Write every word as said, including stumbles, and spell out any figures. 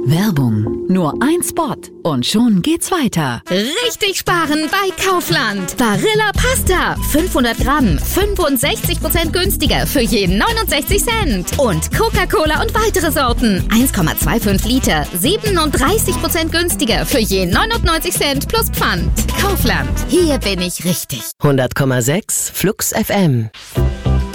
Werbung. Nur ein Spot und schon geht's weiter. Richtig sparen bei Kaufland. Barilla Pasta. fünfhundert Gramm. fünfundsechzig Prozent günstiger für jeden neunundsechzig Cent. Und Coca-Cola und weitere Sorten. eins Komma fünfundzwanzig Liter. siebenunddreißig Prozent günstiger für jeden neunundneunzig Cent plus Pfand. Kaufland. Hier bin ich richtig. hundert Komma sechs Flux F M.